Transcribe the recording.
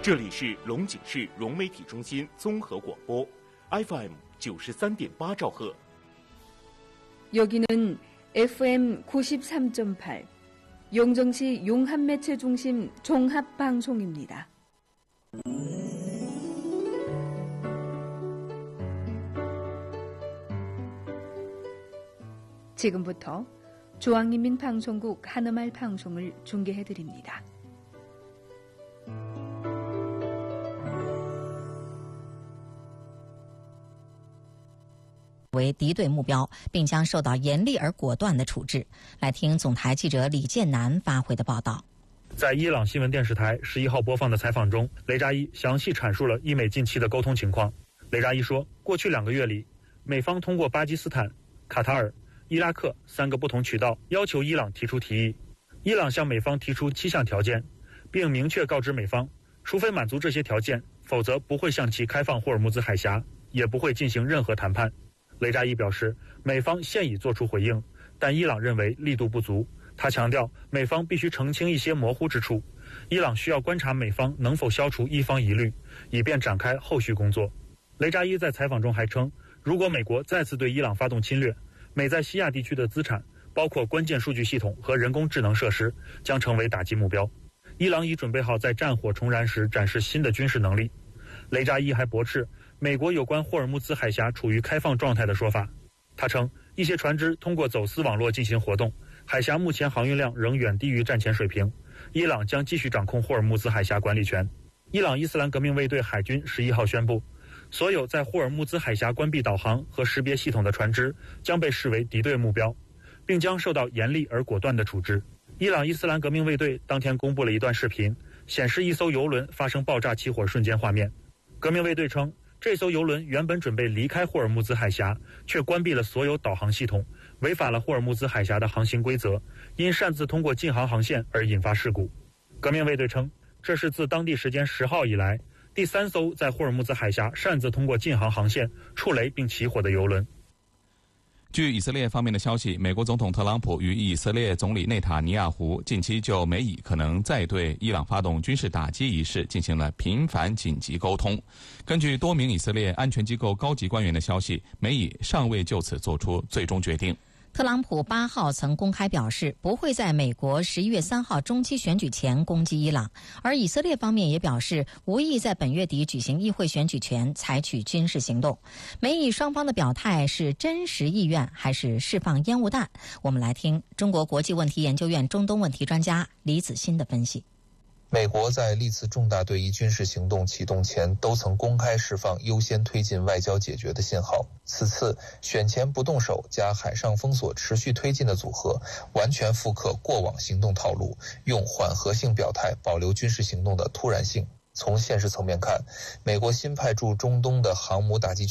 这里是龙井市融媒体中心综合广播 FM 93.8兆赫。 여기는 FM 93.8 용정시 용합매체중심 종합방송입니다. 지금부터 중앙인민방송국 한음말 방송을 중계해드립니다. 为敌对目标，并将受到严厉而果断的处置。来听总台记者李建南发回的报道。 在伊朗新闻电视台11号播放的采访中，雷扎伊详细阐述了伊美近期的沟通情况。雷扎伊说，过去2个月里，美方通过巴基斯坦、卡塔尔、伊拉克3个不同渠道要求伊朗提出提议。伊朗向美方提出7项条件，并明确告知美方，除非满足这些条件，否则不会向其开放霍尔木兹海峡，也不会进行任何谈判。雷扎伊表示，美方现已作出回应，但伊朗认为力度不足。他强调，美方必须澄清一些模糊之处，伊朗需要观察美方能否消除一方疑虑，以便展开后续工作。雷扎伊在采访中还称，如果美国再次对伊朗发动侵略，美在西亚地区的资产，包括关键数据系统和人工智能设施，将成为打击目标。伊朗已准备好在战火重燃时展示新的军事能力。雷扎伊还驳斥美国有关霍尔木兹海峡处于开放状态的说法。他称，一些船只通过走私网络进行活动，海峡目前航运量仍远低于战前水平。伊朗将继续掌控霍尔木兹海峡管理权。伊朗伊斯兰革命卫队海军11号宣布，所有在霍尔木兹海峡关闭导航和识别系统的船只将被视为敌对目标，并将受到严厉而果断的处置。伊朗伊斯兰革命卫队当天公布了一段视频，显示一艘油轮发生爆炸起火瞬间画面。革命卫队称，这艘油轮原本准备离开霍尔木兹海峡，却关闭了所有导航系统，违反了霍尔木兹海峡的航行规则，因擅自通过禁航航线而引发事故。革命卫队称，这是自当地时间10号以来第3艘在霍尔木兹海峡擅自通过禁航航线触雷并起火的油轮。 据以色列方面的消息，美国总统特朗普与以色列总理内塔尼亚胡近期就美以可能再对伊朗发动军事打击一事进行了频繁紧急沟通。根据多名以色列安全机构高级官员的消息，美以尚未就此做出最终决定。 特朗普8号曾公开表示，不会在美国11月3号中期选举前攻击伊朗，而以色列方面也表示无意在本月底举行议会选举前采取军事行动。美以双方的表态是真实意愿还是释放烟雾弹？我们来听中国国际问题研究院中东问题专家李子欣的分析。 美国在历次重大对伊军事行动启动前都曾公开释放优先推进外交解决的信号，此次选前不动手加海上封锁持续推进的组合，完全复刻过往行动套路，用缓和性表态保留军事行动的突然性。从现实层面看，美国新派驻中东的航母打击群